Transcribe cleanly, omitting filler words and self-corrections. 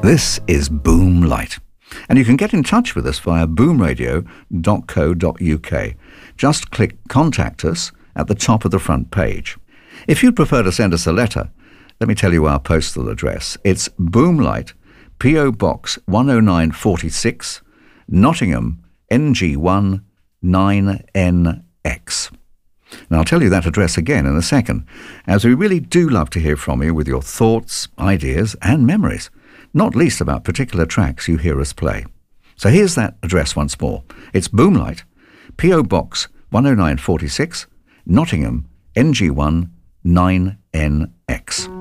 This is Boom Light, and you can get in touch with us via boomradio.co.uk. Just click Contact Us at the top of the front page. If you'd prefer to send us a letter, let me tell you our postal address. It's Boom Light, P.O. Box 10946, Nottingham, NG1 9NX. And I'll tell you that address again in a second, as we really do love to hear from you with your thoughts, ideas and memories, not least about particular tracks you hear us play. So here's that address once more. It's Boom Light, P.O. Box 10946, Nottingham, NG1 9NX.